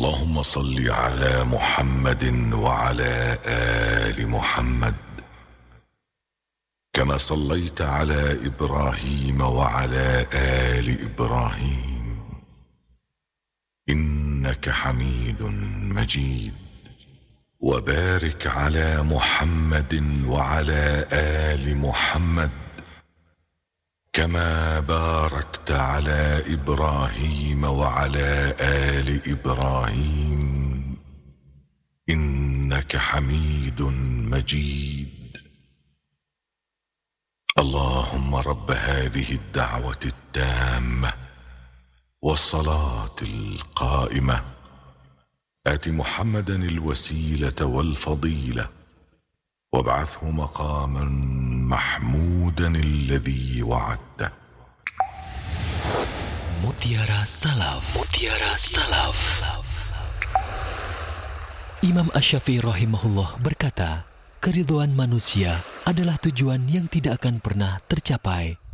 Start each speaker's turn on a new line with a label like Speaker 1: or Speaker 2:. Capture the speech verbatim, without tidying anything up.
Speaker 1: اللهم صل على محمد وعلى آل محمد كما صليت على إبراهيم وعلى آل إبراهيم إنك حميد مجيد. وبارك على محمد وعلى آل محمد كما باركت على إبراهيم وعلى آل إبراهيم إنك حميد مجيد. اللهم رب هذه الدعوة التامة والصلاة القائمة آت محمدا الوسيلة والفضيلة وابعثه مقاما محمودا الذي وعدته.
Speaker 2: Mutiara Salaf. Mutiara Salaf. Imam Asy-Syafi'i rahimahullah berkata, keridhaan manusia adalah tujuan yang tidak akan pernah tercapai